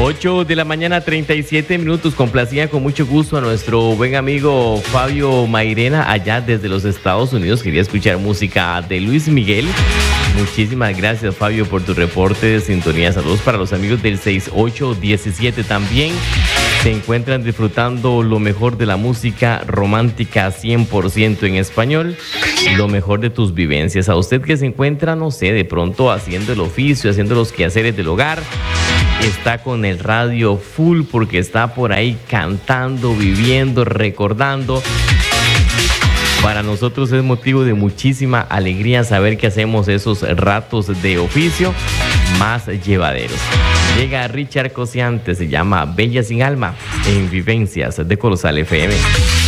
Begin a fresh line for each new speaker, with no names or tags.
8 de la mañana, 37 minutos. Complacía con mucho gusto a nuestro buen amigo Fabio Mairena, allá desde los Estados Unidos. Quería escuchar música de Luis Miguel. Muchísimas gracias, Fabio, por tu reporte de sintonía. Saludos para los amigos del 6817 también. Se encuentran disfrutando lo mejor de la música romántica 100% en español, lo mejor de tus vivencias. A usted que se encuentra, no sé, de pronto haciendo el oficio, haciendo los quehaceres del hogar, está con el radio full porque está por ahí cantando, viviendo, recordando. Para nosotros es motivo de muchísima alegría saber que hacemos esos ratos de oficio más llevaderos. Llega Richard Cosiante, se llama Bella sin Alma, en Vivencias de Colosal FM.